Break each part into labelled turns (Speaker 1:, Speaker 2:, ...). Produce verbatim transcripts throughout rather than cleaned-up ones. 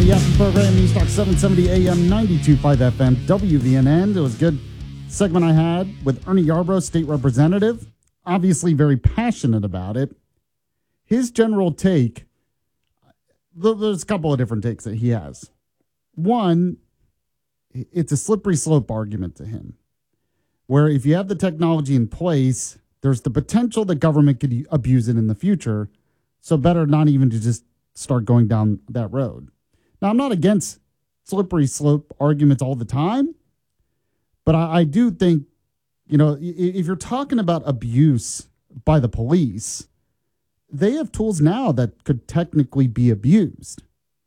Speaker 1: Yappy program, News Talk seven seventy A M, ninety-two point five F M, W V N N. It was a good segment I had with Ernie Yarbrough, state representative, obviously very passionate about it. His general take, there's a couple of different takes that he has. One, it's a slippery slope argument to him, where if you have the technology in place, there's the potential that government could abuse it in the future, so better not even to just start going down that road. Now, I'm not against slippery slope arguments all the time, but I, I do think, you know, if you're talking about abuse by the police, they have tools now that could technically be abused.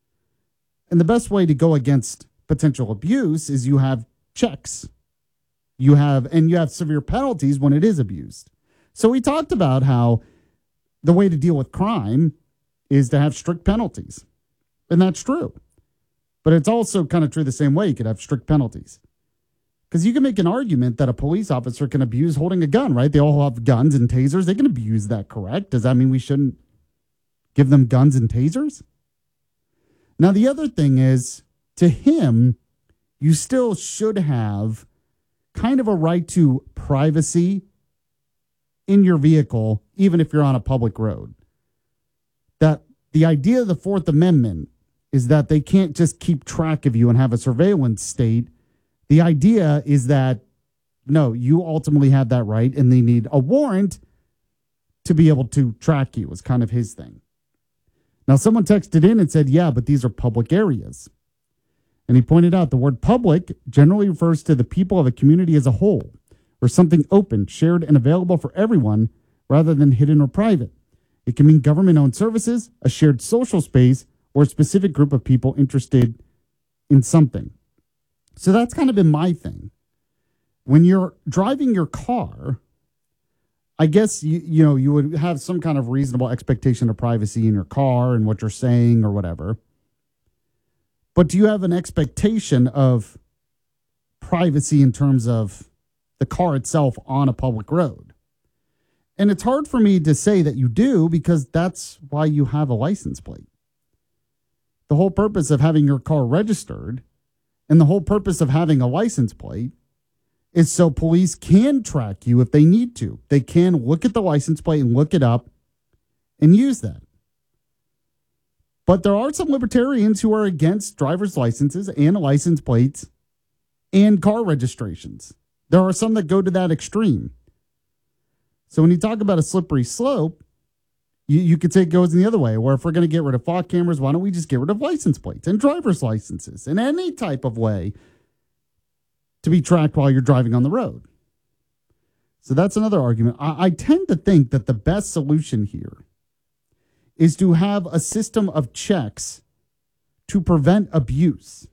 Speaker 1: And the best way to go against potential abuse is you have checks. You have, and you have severe penalties when it is abused. So we talked about how the way to deal with crime is to have strict penalties. And that's true. But it's also kind of true the same way. You could have strict penalties. Because you can make an argument that a police officer can abuse holding a gun, right? They all have guns and tasers. They can abuse that, correct? Does that mean we shouldn't give them guns and tasers? Now, the other thing is, to him, you still should have kind of a right to privacy in your vehicle, even if you're on a public road. That the idea of the Fourth Amendment is that they can't just keep track of you and have a surveillance state. The idea is that, no, you ultimately have that right, and they need a warrant to be able to track you, is kind of his thing. Now, someone texted in and said, yeah, but these are public areas. And he pointed out the word public generally refers to the people of a community as a whole, or something open, shared, and available for everyone rather than hidden or private. It can mean government-owned services, a shared social space, or a specific group of people interested in something. So that's kind of been my thing. When you're driving your car, I guess you, you know you would have some kind of reasonable expectation of privacy in your car and what you're saying or whatever. But do you have an expectation of privacy in terms of the car itself on a public road? And it's hard for me to say that you do, because that's why you have a license plate. The whole purpose of having your car registered and the whole purpose of having a license plate is so police can track you if they need to. They can look at the license plate and look it up and use that. But there are some libertarians who are against driver's licenses and license plates and car registrations. There are some that go to that extreme. So when you talk about a slippery slope, you, you could say it goes in the other way, where if we're going to get rid of flock cameras, why don't we just get rid of license plates and driver's licenses in any type of way to be tracked while you're driving on the road? So that's another argument. I, I tend to think that the best solution here is to have a system of checks to prevent abuse.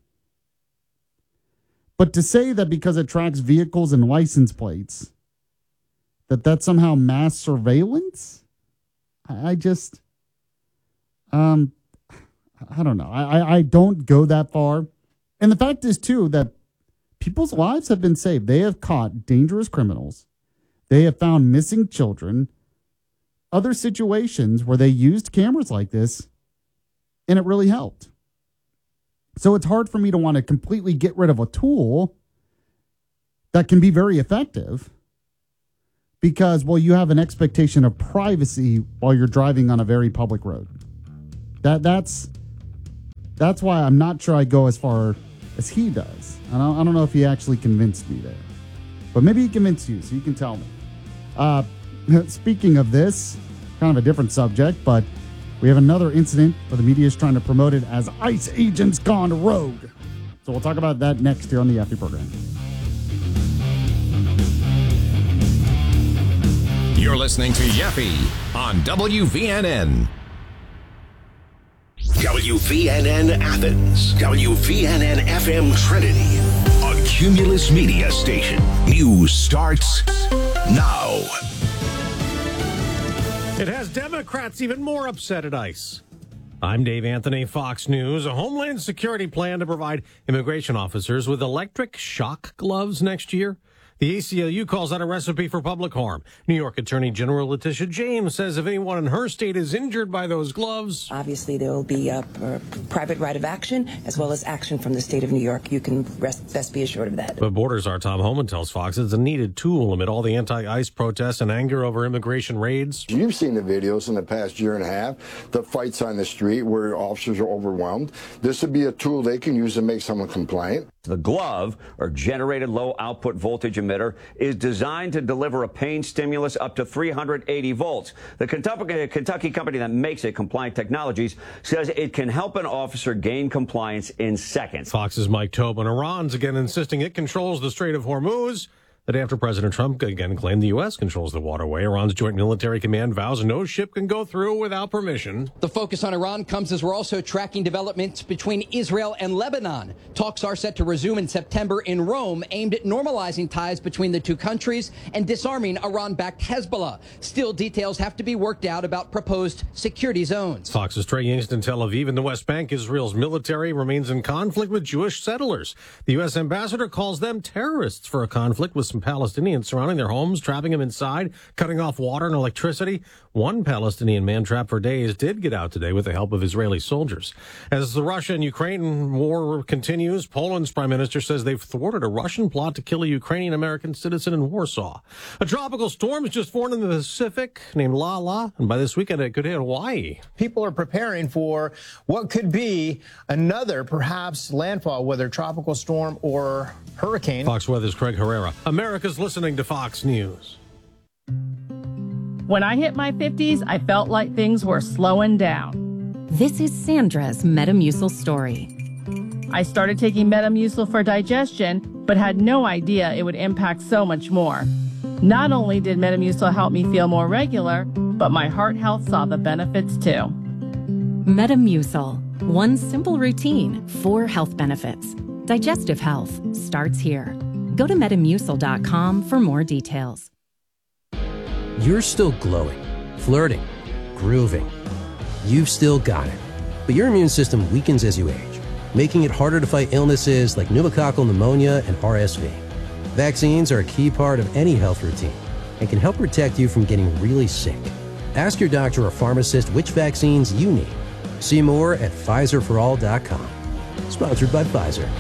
Speaker 1: But to say that because it tracks vehicles and license plates, that that's somehow mass surveillance, I, I just, um, I don't know. I, I don't go that far. And the fact is, too, that people's lives have been saved. They have caught dangerous criminals. They have found missing children. Other situations where they used cameras like this, and it really helped. So it's hard for me to want to completely get rid of a tool that can be very effective because, well, you have an expectation of privacy while you're driving on a very public road. That that's that's why I'm not sure I go as far as he does. I don't, I don't know if he actually convinced me there, but maybe he convinced you, so you can tell me. Uh, Speaking of this, kind of a different subject, but we have another incident where the media is trying to promote it as ICE agents gone rogue. So we'll talk about that next here on the Yaffee program.
Speaker 2: You're listening to Yaffee on W V N N. W V N N Athens, W V N N F M Trinity, a Cumulus Media station. News starts now.
Speaker 3: It has Democrats even more upset at ICE. I'm Dave Anthony, Fox News. A Homeland Security plan to provide immigration officers with electric shock gloves next year. The A C L U calls that a recipe for public harm. New York Attorney General Letitia James says if anyone in her state is injured by those gloves,
Speaker 4: obviously there will be a, a private right of action as well as action from the state of New York. You can rest, best be assured of that.
Speaker 3: But Borders' our Tom Homan tells Fox it's a needed tool amid all the anti-ICE protests and anger over immigration raids.
Speaker 5: You've seen the videos in the past year and a half, the fights on the street where officers are overwhelmed. This would be a tool they can use to make someone compliant.
Speaker 6: The glove, or generated low output voltage emitter, is designed to deliver a pain stimulus up to three hundred eighty volts. The Kentucky, Kentucky company that makes it, Compliant Technologies, says it can help an officer gain compliance in seconds.
Speaker 3: Fox's Mike Tobin. Iran's again insisting it controls the Strait of Hormuz. The day after President Trump again claimed the U S controls the waterway, Iran's Joint Military Command vows no ship can go through without permission.
Speaker 7: The focus on Iran comes as we're also tracking developments between Israel and Lebanon. Talks are set to resume in September in Rome, aimed at normalizing ties between the two countries and disarming Iran-backed Hezbollah. Still, details have to be worked out about proposed security zones.
Speaker 3: Fox's Trey Yingst in Tel Aviv. In the West Bank, Israel's military remains in conflict with Jewish settlers. The U S ambassador calls them terrorists for a conflict with some Palestinians surrounding their homes, trapping them inside, cutting off water and electricity. One Palestinian man trapped for days did get out today with the help of Israeli soldiers. As the Russia and Ukraine war continues, Poland's prime minister says they've thwarted a Russian plot to kill a Ukrainian-American citizen in Warsaw. A tropical storm is just formed in the Pacific named Lala, and by this weekend it could hit Hawaii.
Speaker 8: People are preparing for what could be another, perhaps, landfall, whether tropical storm or hurricane.
Speaker 3: Fox Weather's Craig Herrera. America's listening to Fox News.
Speaker 9: When I hit my fifties, I felt like things were slowing down.
Speaker 10: This is Sandra's Metamucil story.
Speaker 9: I started taking Metamucil for digestion, but had no idea it would impact so much more. Not only did Metamucil help me feel more regular, but my heart health saw the benefits too.
Speaker 10: Metamucil. One simple routine, four health benefits. Digestive health starts here. Go to Metamucil dot com for more details.
Speaker 11: You're still glowing, flirting, grooving. You've still got it. But your immune system weakens as you age, making it harder to fight illnesses like pneumococcal pneumonia and R S V. Vaccines are a key part of any health routine and can help protect you from getting really sick. Ask your doctor or pharmacist which vaccines you need. See more at Pfizer for all dot com. Sponsored by Pfizer.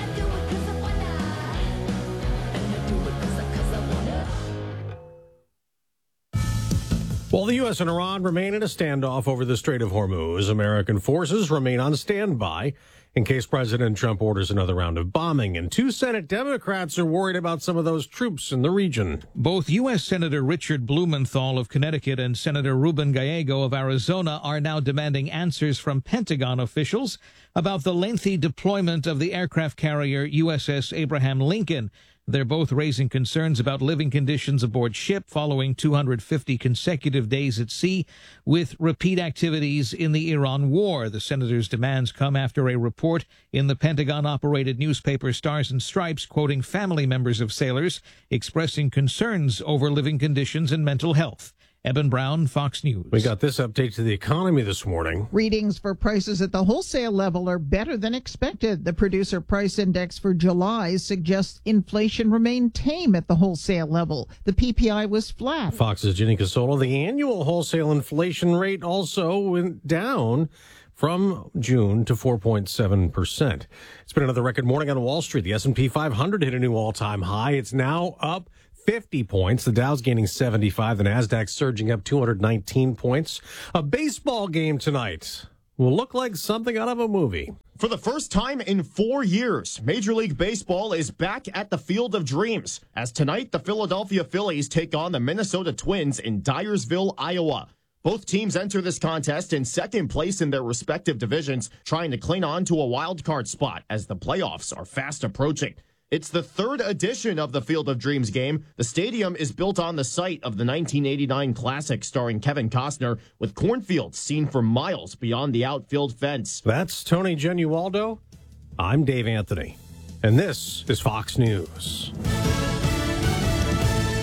Speaker 3: While the U S and Iran remain in a standoff over the Strait of Hormuz, American forces remain on standby in case President Trump orders another round of bombing. And two Senate Democrats are worried about some of those troops in the region.
Speaker 12: Both U S. Senator Richard Blumenthal of Connecticut and Senator Ruben Gallego of Arizona are now demanding answers from Pentagon officials about the lengthy deployment of the aircraft carrier U S S Abraham Lincoln. They're both raising concerns about living conditions aboard ship following two hundred fifty consecutive days at sea with repeat activities in the Iran war. The senators' demands come after a report in the Pentagon-operated newspaper Stars and Stripes quoting family members of sailors expressing concerns over living conditions and mental health. Eben Brown, Fox News.
Speaker 3: We got this update to the economy this morning.
Speaker 13: Readings for prices at the wholesale level are better than expected. The Producer Price Index for July suggests inflation remained tame at the wholesale level. The P P I was flat.
Speaker 3: Fox's Ginny Casola. The annual wholesale inflation rate also went down from June to four point seven percent. It's been another record morning on Wall Street. The S and P five hundred hit a new all-time high. It's now up fifty points. The Dow's gaining seventy-five. The Nasdaq surging up two hundred nineteen points. A baseball game tonight will look like something out of a movie.
Speaker 14: For the first time in four years, Major League Baseball is back at the Field of Dreams, as tonight the Philadelphia Phillies take on the Minnesota Twins in Dyersville, Iowa. Both teams enter this contest in second place in their respective divisions, trying to cling on to a wild card spot as the playoffs are fast approaching. It's the third edition of the Field of Dreams game. The stadium is built on the site of the nineteen eighty-nine Classic starring Kevin Costner, with cornfields seen for miles beyond the outfield fence.
Speaker 3: That's Tony Genualdo. I'm Dave Anthony, and this is Fox News.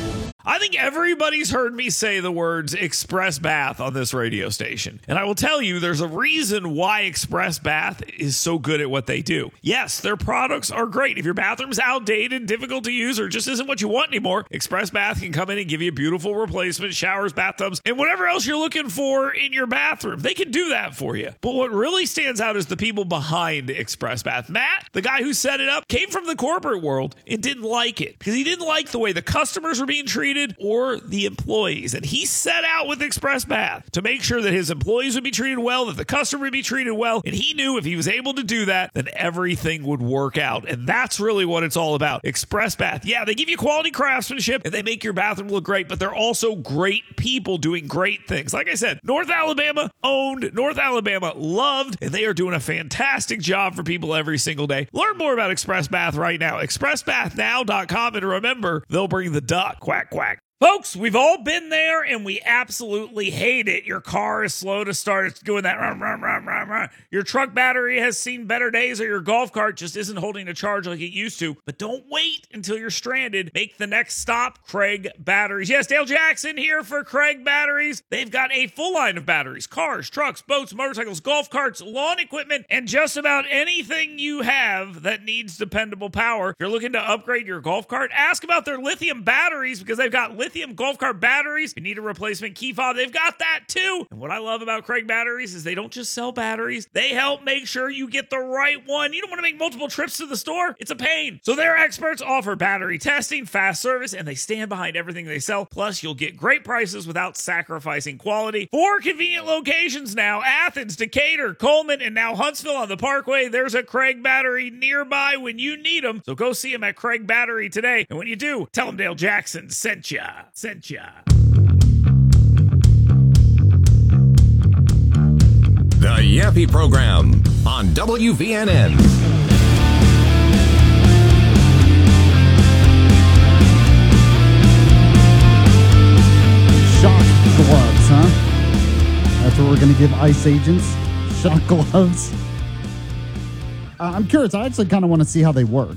Speaker 15: I think everybody's heard me say the words Express Bath on this radio station. And I will tell you, there's a reason why Express Bath is so good at what they do. Yes, their products are great. If your bathroom's outdated, difficult to use, or just isn't what you want anymore, Express Bath can come in and give you a beautiful replacement, showers, bathtubs, and whatever else you're looking for in your bathroom. They can do that for you. But what really stands out is the people behind Express Bath. Matt, the guy who set it up, came from the corporate world and didn't like it because he didn't like the way the customers were being treated or the employees. And he set out with Express Bath to make sure that his employees would be treated well, that the customer would be treated well. And he knew if he was able to do that, then everything would work out. And that's really what it's all about. Express Bath. Yeah, they give you quality craftsmanship and they make your bathroom look great, but they're also great people doing great things. Like I said, North Alabama owned, North Alabama loved, and they are doing a fantastic job for people every single day. Learn more about Express Bath right now. express bath now dot com. And remember, they'll bring the duck. Quack, quack. Folks, we've all been there, and we absolutely hate it. Your car is slow to start. It's doing that. Rum, rum, rum, rum, rum. Your truck battery has seen better days, or your golf cart just isn't holding a charge like it used to. But don't wait until you're stranded. Make the next stop, Craig Batteries. Yes, Dale Jackson here for Craig Batteries. They've got a full line of batteries, cars, trucks, boats, motorcycles, golf carts, lawn equipment, and just about anything you have that needs dependable power. If you're looking to upgrade your golf cart, ask about their lithium batteries because they've got lithium Lithium golf cart batteries. If you need a replacement key fob, they've got that too. And what I love about Craig Batteries is they don't just sell batteries. They help make sure you get the right one. You don't want to make multiple trips to the store. It's a pain. So their experts offer battery testing, fast service, and they stand behind everything they sell. Plus, you'll get great prices without sacrificing quality. Four convenient locations now: Athens, Decatur, Coleman, and now Huntsville on the Parkway. There's a Craig Battery nearby when you need them. So go see them at Craig Battery today. And when you do, tell them Dale Jackson sent ya. Sent ya.
Speaker 2: The Yappy Program on W V N N.
Speaker 1: Shock gloves, huh? That's what we're going to give ICE agents. Shock gloves. Uh, I'm curious. I actually kind of want to see how they work.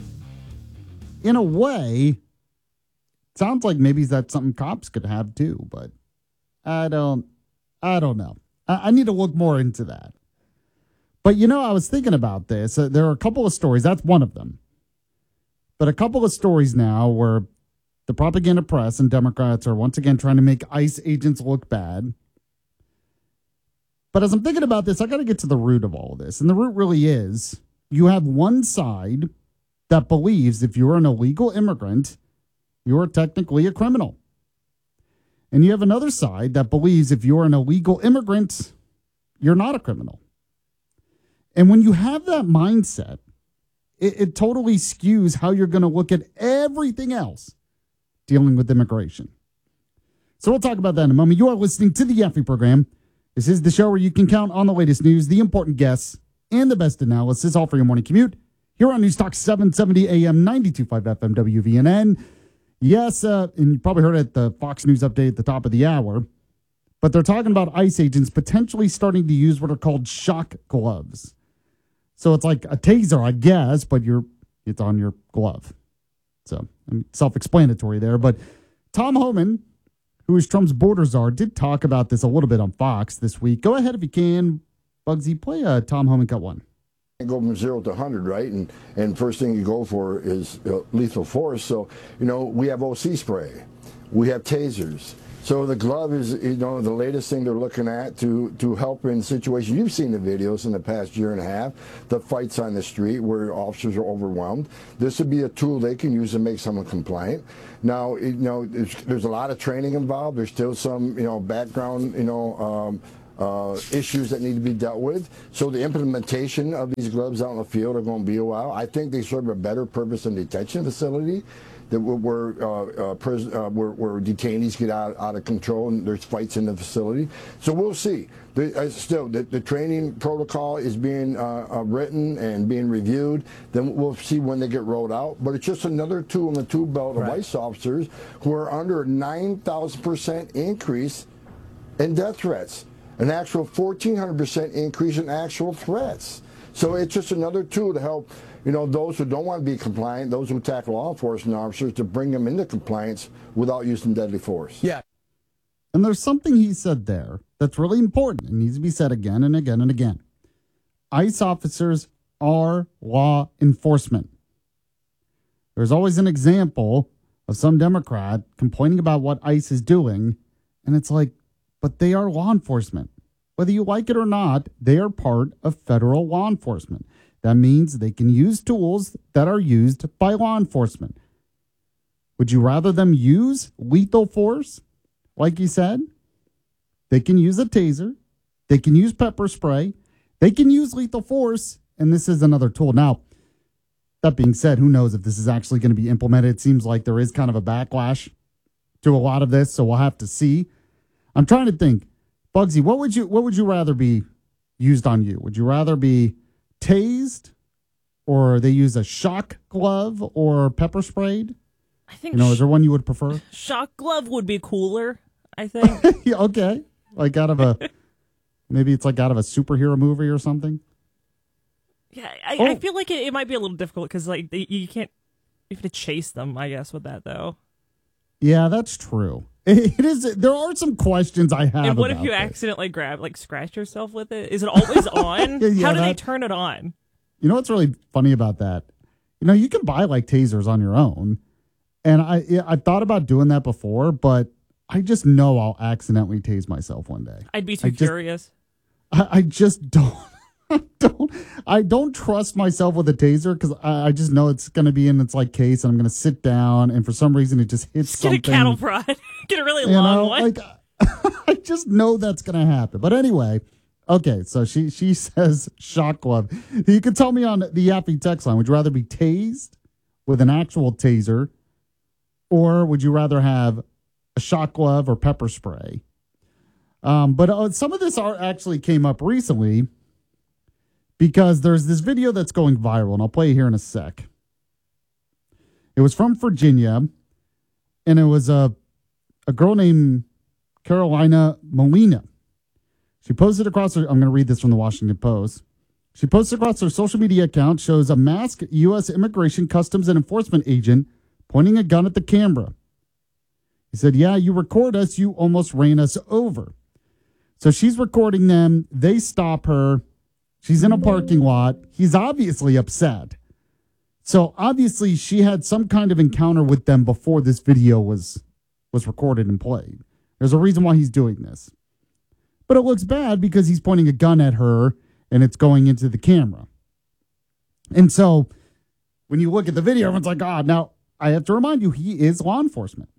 Speaker 1: In a way, sounds like maybe that's something cops could have too, but I don't, I don't know. I, I need to look more into that. But you know, I was thinking about this. Uh, there are a couple of stories. That's one of them. But a couple of stories now where the propaganda press and Democrats are once again trying to make ICE agents look bad. But as I'm thinking about this, I got to get to the root of all of this. And the root really is you have one side that believes if you're an illegal immigrant, you're technically a criminal. And you have another side that believes if you're an illegal immigrant, you're not a criminal. And when you have that mindset, it, it totally skews how you're going to look at everything else dealing with immigration. So we'll talk about that in a moment. You are listening to the Yaffee Program. This is the show where you can count on the latest news, the important guests, and the best analysis, all for your morning commute. Here on News Talk seven seventy A M, ninety-two point five F M, W V N N. Yes, uh, and you probably heard it at the Fox News update at the top of the hour, but they're talking about ICE agents potentially starting to use what are called shock gloves. So it's like a taser, I guess, but you're it's on your glove. So I mean, self-explanatory there. But Tom Homan, who is Trump's border czar, did talk about this a little bit on Fox this week. Go ahead if you can. Bugsy, play a Tom Homan cut one.
Speaker 5: Go from zero to one hundred, right? And and first thing you go for is uh, lethal force. So, you know, we have O C spray. We have tasers. So the glove is, you know, the latest thing they're looking at to, to help in situations. You've seen the videos in the past year and a half, the fights on the street where officers are overwhelmed. This would be a tool they can use to make someone compliant. Now, you know, there's, there's a lot of training involved. There's still some, you know, background, you know, um, Uh, issues that need to be dealt with. So the implementation of these gloves out in the field are going to be a while. I think they serve a better purpose in detention facility, that where, uh, uh, pres- uh, where, where detainees get out, out of control and there's fights in the facility. So we'll see. The, uh, still, the, the training protocol is being uh, uh, written and being reviewed. Then we'll see when they get rolled out. But it's just another tool in the tool belt of
Speaker 15: right.
Speaker 5: ICE officers who are under a nine thousand percent increase in death threats. An actual fourteen hundred percent increase in actual threats. So it's just another tool to help you know, those who don't want to be compliant, those who attack law enforcement officers, to bring them into compliance without using deadly force.
Speaker 1: Yeah. And there's something he said there that's really important. It needs to be said again and again and again. ICE officers are law enforcement. There's always an example of some Democrat complaining about what ICE is doing, and it's like, but they are law enforcement. Whether you like it or not, they are part of federal law enforcement. That means they can use tools that are used by law enforcement. Would you rather them use lethal force? Like you said, they can use a taser. They can use pepper spray. They can use lethal force. And this is another tool. Now, that being said, who knows if this is actually going to be implemented? It seems like there is kind of a backlash to a lot of this, so we'll have to see. I'm trying to think. Bugsy, what would you what would you rather be used on you? Would you rather be tased, or they use a shock glove, or pepper sprayed?
Speaker 16: I think
Speaker 1: you know, is there one you would prefer?
Speaker 16: Shock glove would be cooler, I think.
Speaker 1: Yeah, okay, like out of a maybe it's like out of a superhero movie or something.
Speaker 16: Yeah, I,
Speaker 1: oh.
Speaker 16: I feel like it, it might be a little difficult because like they, you can't you have to chase them, I guess, with that though.
Speaker 1: Yeah, that's true. It is. There are some questions I have.
Speaker 16: And what if
Speaker 1: about
Speaker 16: you
Speaker 1: this.
Speaker 16: accidentally grab, like, scratch yourself with it? Is it always on?
Speaker 1: Yeah,
Speaker 16: How do
Speaker 1: that,
Speaker 16: they turn it on?
Speaker 1: You know what's really funny about that? You know, you can buy like tasers on your own, and I I thought about doing that before, but I just know I'll accidentally tase myself one day.
Speaker 16: I'd be too
Speaker 1: I just,
Speaker 16: curious.
Speaker 1: I, I just don't. I don't I don't trust myself with a taser because I, I just know it's going to be in its like case, and I'm going to sit down, and for some reason it just hits
Speaker 16: Just
Speaker 1: something.
Speaker 16: get a cattle prod. Get a really
Speaker 1: you
Speaker 16: long
Speaker 1: know,
Speaker 16: one.
Speaker 1: Like, I just know that's going to happen. But anyway, okay, so she she says shock glove. You can tell me on the Yappy text line, would you rather be tased with an actual taser, or would you rather have a shock glove or pepper spray? Um, but uh, some of this are actually came up recently, because there's this video that's going viral, and I'll play it here in a sec. It was from Virginia, and it was a, a girl named Carolina Molina. She posted across her, I'm going to read this from the Washington Post. She posted across her social media account, shows a masked U S Immigration, Customs, and Enforcement agent pointing a gun at the camera. He said, yeah, you record us, you almost ran us over. So she's recording them. They stop her. She's in a parking lot. He's obviously upset. So obviously she had some kind of encounter with them before this video was was recorded and played. There's a reason why he's doing this. But it looks bad because he's pointing a gun at her and it's going into the camera. And so when you look at the video, everyone's like, ah, now I have to remind you, he is law enforcement.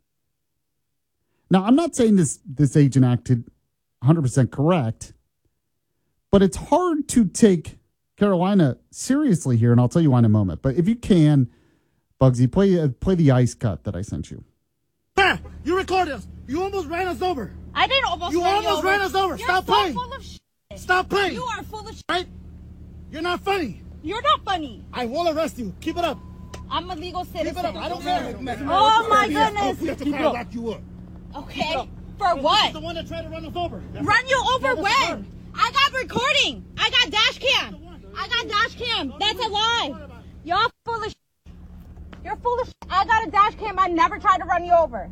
Speaker 1: Now, I'm not saying this, this agent acted one hundred percent correct, but it's hard to take Carolina seriously here, and I'll tell you why in a moment. But if you can, Bugsy, play uh, play the ice cut that I sent you.
Speaker 17: Hey, you recorded us. You almost ran us over.
Speaker 18: I didn't almost
Speaker 17: You
Speaker 18: ran
Speaker 17: almost
Speaker 18: you over.
Speaker 17: ran us over.
Speaker 18: You're
Speaker 17: Stop
Speaker 18: so
Speaker 17: playing.
Speaker 18: full of shit.
Speaker 17: Stop playing.
Speaker 18: You are full of shit.
Speaker 17: Right? You're not funny.
Speaker 18: You're not funny.
Speaker 17: I will arrest you. Keep it up.
Speaker 18: I'm a legal citizen.
Speaker 17: Keep it up. I don't care.
Speaker 18: Oh my goodness.
Speaker 17: We have to try to lock you up.
Speaker 18: Okay. For what?
Speaker 17: The one that tried to run us over.
Speaker 18: Run you over when? I got recording. I got dash cam. I got dash cam. That's a lie. Y'all full of shit. You're full of shit. I got a dash cam. I never tried to run you over.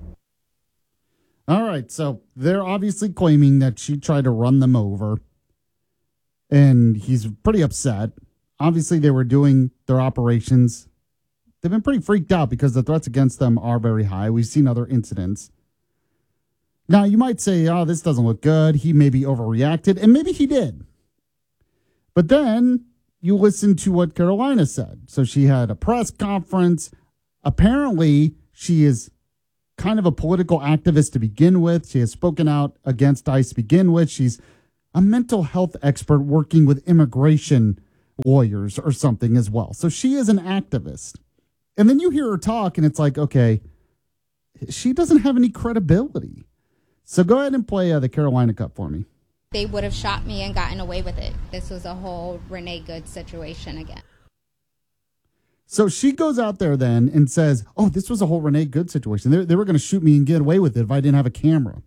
Speaker 1: All right, so they're obviously claiming that she tried to run them over, and he's pretty upset. Obviously, they were doing their operations. They've been pretty freaked out because the threats against them are very high. We've seen other incidents. Now, you might say, oh, this doesn't look good. He maybe overreacted, and maybe he did. But then you listen to what Carolina said. So she had a press conference. Apparently, she is kind of a political activist to begin with. She has spoken out against ICE to begin with. She's a mental health expert working with immigration lawyers or something as well. So she is an activist. And then you hear her talk, and it's like, okay, she doesn't have any credibility. So go ahead and play uh, the Carolina Cup for me.
Speaker 19: They would have shot me and gotten away with it. This was a whole Renee Good situation again.
Speaker 1: So she goes out there then and says, oh, this was a whole Renee Good situation. They, they were going to shoot me and get away with it if I didn't have a camera.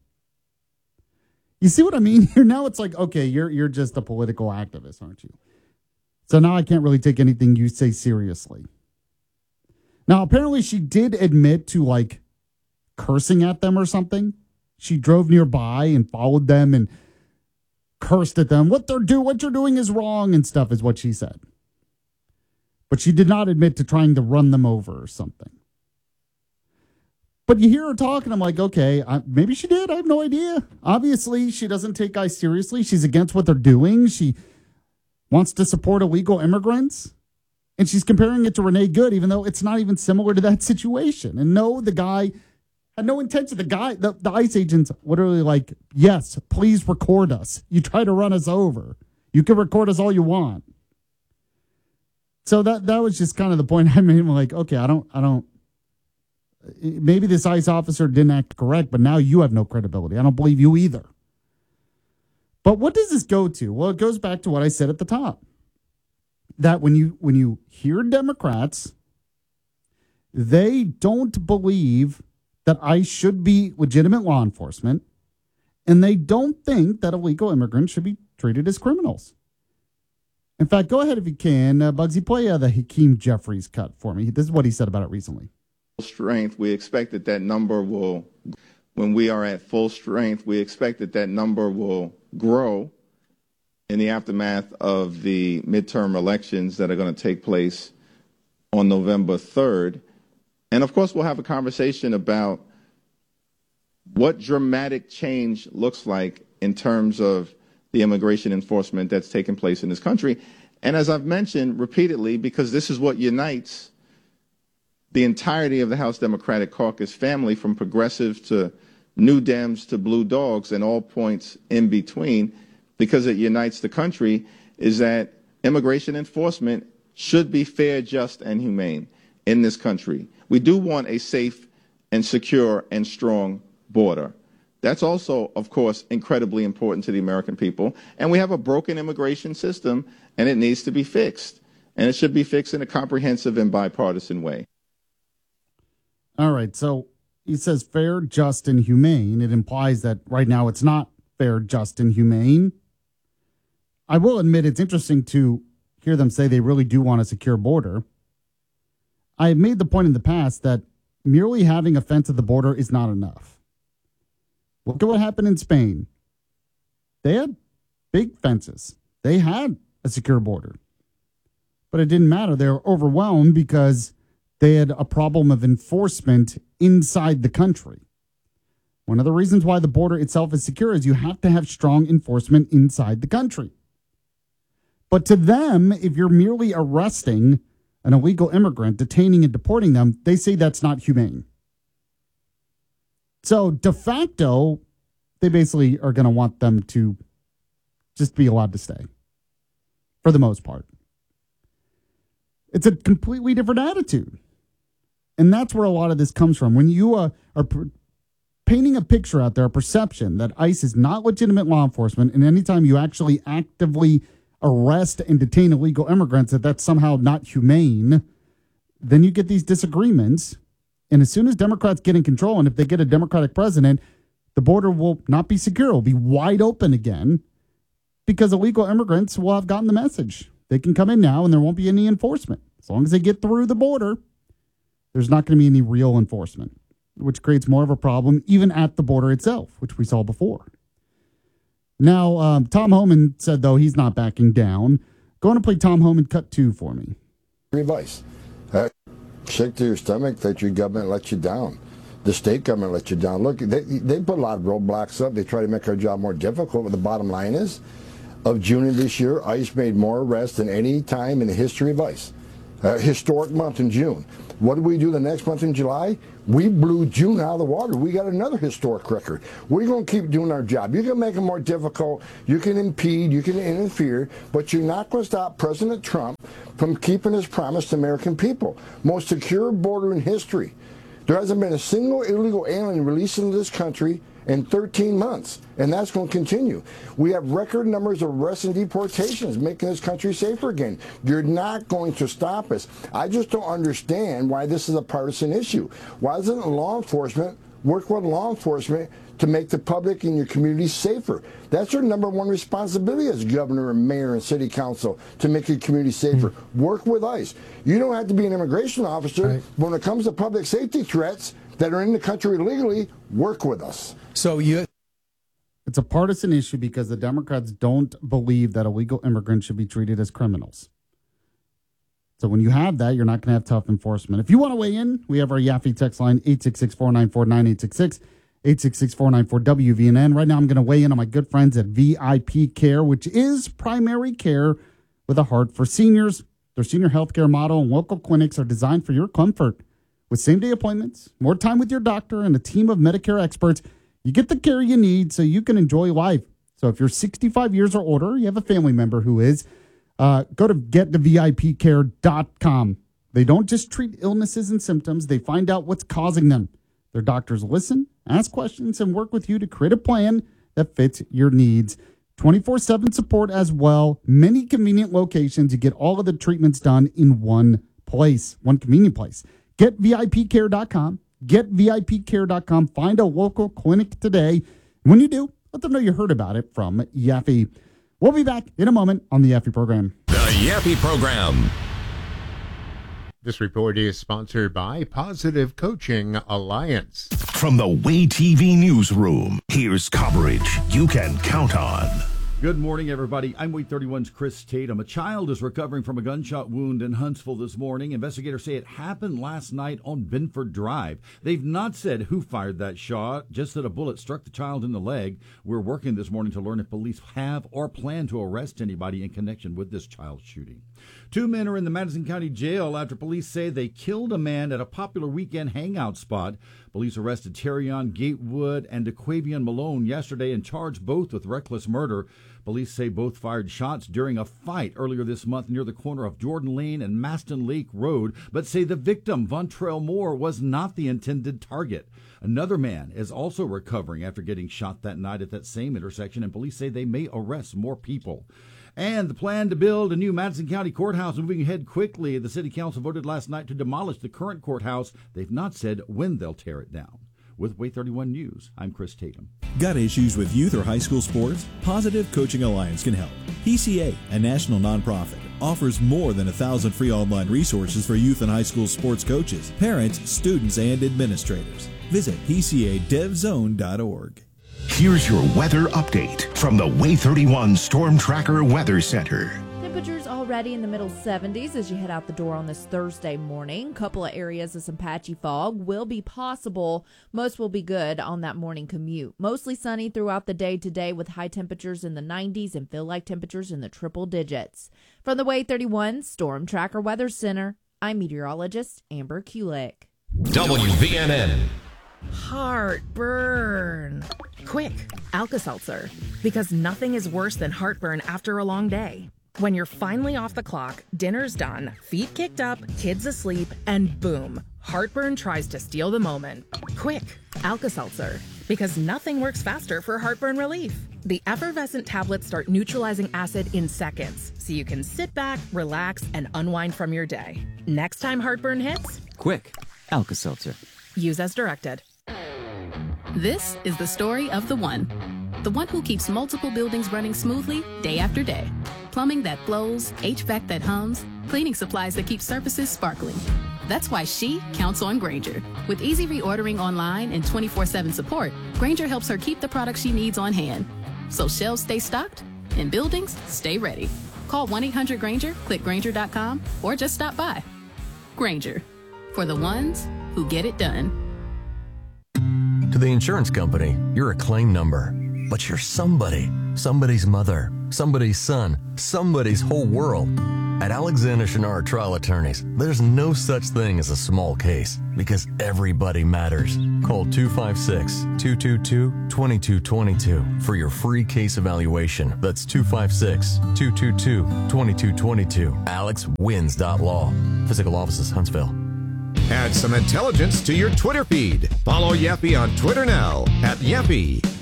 Speaker 1: You see what I mean here? Now it's like, okay, you're you're just a political activist, aren't you? So now I can't really take anything you say seriously. Now, apparently she did admit to, like, cursing at them or something. She drove nearby and followed them and cursed at them. What they're do, what you're doing is wrong and stuff is what she said. But she did not admit to trying to run them over or something. But you hear her talking, I'm like, okay, I, maybe she did. I have no idea. Obviously, she doesn't take guys seriously. She's against what they're doing. She wants to support illegal immigrants. And she's comparing it to Renee Good, even though it's not even similar to that situation. And no, the guy had no intention. The guy, the, the ICE agents literally like, yes, please record us. You try to run us over. You can record us all you want. So that that was just kind of the point I made. I'm like, okay, I don't, I don't, maybe this ICE officer didn't act correct, but now you have no credibility. I don't believe you either. But what does this go to? Well, it goes back to what I said at the top. That when you when you hear Democrats, they don't believe that ICE should be legitimate law enforcement, and they don't think that illegal immigrants should be treated as criminals. In fact, go ahead if you can, uh, Bugsy, play uh, the Hakeem Jeffries cut for me. This is what he said about it recently.
Speaker 20: Strength, we expect that that number will, when we are at full strength, we expect that that number will grow in the aftermath of the midterm elections that are going to take place on November third. And of course, we'll have a conversation about what dramatic change looks like in terms of the immigration enforcement that's taking place in this country. And as I've mentioned repeatedly, because this is what unites the entirety of the House Democratic Caucus family, from progressives to New Dems to Blue Dogs and all points in between, because it unites the country, is that immigration enforcement should be fair, just, and humane in this country. We do want a safe and secure and strong border. That's also, of course, incredibly important to the American people. And we have a broken immigration system, and it needs to be fixed. And it should be fixed in a comprehensive and bipartisan way.
Speaker 1: All right, so he says fair, just, and humane. It implies that right now it's not fair, just, and humane. I will admit it's interesting to hear them say they really do want a secure border. I have made the point in the past that merely having a fence at the border is not enough. Look at what happened in Spain. They had big fences. They had a secure border. But it didn't matter. They were overwhelmed because they had a problem of enforcement inside the country. One of the reasons why the border itself is secure is you have to have strong enforcement inside the country. But to them, if you're merely arresting an illegal immigrant, detaining and deporting them, they say that's not humane. So de facto, they basically are going to want them to just be allowed to stay for the most part. It's a completely different attitude. And that's where a lot of this comes from. When you uh, are pr- painting a picture out there, a perception that ICE is not legitimate law enforcement, and anytime you actually actively arrest and detain illegal immigrants, that that's somehow not humane, then you get these disagreements. And as soon as Democrats get in control, and if they get a Democratic president, the border will not be secure. It will be wide open again because illegal immigrants will have gotten the message. They can come in now and there won't be any enforcement. As long as they get through the border, there's not going to be any real enforcement, which creates more of a problem even at the border itself, which we saw before. Now, um, Tom Homan said, though, he's not backing down. Go on and play Tom Homan cut two for me.
Speaker 5: Advice. Uh, sick to your stomach that your government let you down. The state government let you down. Look, they, they put a lot of roadblocks up. They try to make our job more difficult, but the bottom line is, of June of this year, ICE made more arrests than any time in the history of ICE. Uh, historic month in June. What did we do the next month in July? We blew June out of the water. We got another historic record. We're going to keep doing our job. You can make it more difficult. You can impede. You can interfere. But you're not going to stop President Trump from keeping his promise to American people. Most secure border in history. There hasn't been a single illegal alien released into this country in thirteen months, and that's going to continue. We have record numbers of arrests and deportations, making this country safer again. You're not going to stop us. I just don't understand why this is a partisan issue. Why doesn't law enforcement work with law enforcement to make the public and your community safer. That's your number one responsibility as governor and mayor and city council, to make your community safer. Mm-hmm. Work with ICE. You don't have to be an immigration officer. Right. When it comes to public safety threats that are in the country illegally, work with us.
Speaker 1: So you... It's a partisan issue because the Democrats don't believe that illegal immigrants should be treated as criminals. So when you have that, you're not going to have tough enforcement. If you want to weigh in, we have our Yaffe text line, eight six six, four nine four, nine eight six six, eight six six, four nine four, W V N N. Right now, I'm going to weigh in on my good friends at V I P Care, which is primary care with a heart for seniors. Their senior healthcare model and local clinics are designed for your comfort. With same-day appointments, more time with your doctor, and a team of Medicare experts, you get the care you need so you can enjoy life. So if you're sixty-five years or older, you have a family member who is, uh, go to get the V I P care dot com. They don't just treat illnesses and symptoms. They find out what's causing them. Their doctors listen, ask questions, and work with you to create a plan that fits your needs. twenty-four seven support as well. Many convenient locations. You get all of the treatments done in one place, one convenient place. get V I P care dot com. get V I P care dot com. Find a local clinic today. When you do, let them know you heard about it from Yaffe. We'll be back in a moment on the Yaffe program.
Speaker 21: The Yaffe program. This report is sponsored by Positive Coaching Alliance.
Speaker 2: From the Way T V newsroom, here's coverage you can count on.
Speaker 22: Good morning, everybody. I'm Way thirty-one's Chris Tatum. A child is recovering from a gunshot wound in Huntsville this morning. Investigators say it happened last night on Binford Drive. They've not said who fired that shot, just that a bullet struck the child in the leg. We're working this morning to learn if police have or plan to arrest anybody in connection with this child shooting. Two men are in the Madison County Jail after police say they killed a man at a popular weekend hangout spot. Police arrested Terrion Gatewood and DeQuavian Malone yesterday and charged both with reckless murder. Police say both fired shots during a fight earlier this month near the corner of Jordan Lane and Maston Lake Road, but say the victim, Vontrell Moore, was not the intended target. Another man is also recovering after getting shot that night at that same intersection, and police say they may arrest more people. And the plan to build a new Madison County courthouse moving ahead quickly. The city council voted last night to demolish the current courthouse. They've not said when they'll tear it down. With Way thirty-one News, I'm Chris Tatum.
Speaker 23: Got issues with youth or high school sports? Positive Coaching Alliance can help. P C A, a national nonprofit, offers more than a thousand free online resources for youth and high school sports coaches, parents, students, and administrators. Visit P C A dev zone dot org.
Speaker 2: Here's your weather update from the Way thirty-one Storm Tracker Weather Center.
Speaker 24: Temperatures already in the middle seventies as you head out the door on this Thursday morning. Couple of areas of some patchy fog will be possible. Most will be good on that morning commute. Mostly sunny throughout the day today with high temperatures in the nineties and feel like temperatures in the triple digits. From the Way thirty-one Storm Tracker Weather Center, I'm meteorologist Amber Kulik.
Speaker 21: W V N N.
Speaker 25: Heartburn. Quick, Alka-Seltzer. Because nothing is worse than heartburn after a long day. When you're finally off the clock, dinner's done, feet kicked up, kids asleep, and boom, heartburn tries to steal the moment. Quick, Alka-Seltzer. Because nothing works faster for heartburn relief. The effervescent tablets start neutralizing acid in seconds, so you can sit back, relax, and unwind from your day. Next time heartburn hits,
Speaker 26: quick, Alka-Seltzer.
Speaker 25: Use as directed.
Speaker 27: This is the story of the one. The one who keeps multiple buildings running smoothly day after day. Plumbing that flows, H V A C that hums, cleaning supplies that keep surfaces sparkling. That's why she counts on Grainger. With easy reordering online and twenty-four seven support, Grainger helps her keep the products she needs on hand. So shelves stay stocked and buildings stay ready. Call one eight hundred Grainger, click Grainger dot com, or just stop by. Grainger, for the ones who get it done.
Speaker 11: To the insurance company, you're a claim number, but you're somebody. Somebody's mother, somebody's son, somebody's whole world. At Alexander Shinara Trial Attorneys, there's no such thing as a small case because everybody matters. Call two five six, two two two, two two two two for your free case evaluation. That's two five six, two two two, two two two two. alex wins dot law. Physical offices, Huntsville.
Speaker 21: Add some intelligence to your Twitter feed. Follow Yaffe on Twitter now at Yaffe.